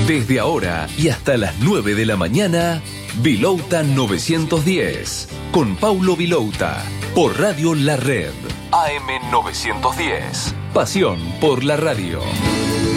Desde ahora y hasta las 9 de la mañana, Vilouta 910, con Paulo Vilouta, por Radio La Red, AM 910. Pasión por la radio.